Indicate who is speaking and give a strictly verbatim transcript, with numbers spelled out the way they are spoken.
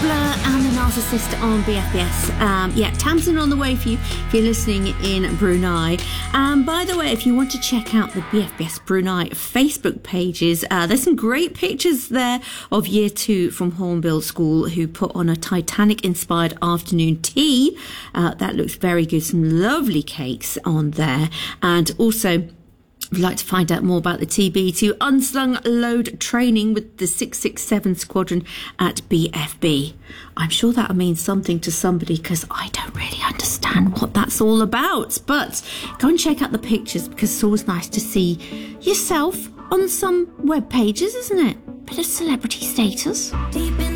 Speaker 1: Blur and the Narcissist on B F B S. Um, yeah, Tamsin on the way for you if you're listening in Brunei. Um, by the way, if you want to check out the B F B S Brunei Facebook pages, uh, there's some great pictures there of year two from Hornbill School who put on a Titanic-inspired afternoon tea. Uh, that looks very good. Some lovely cakes on there. And also, if you'd like to find out more about the T B two unsung load training with the six six seven Squadron at B F B. I'm sure that means something to somebody because I don't really understand what that's all about. But go and check out the pictures because it's always nice to see yourself on some web pages, isn't it? Bit of celebrity status. Deep in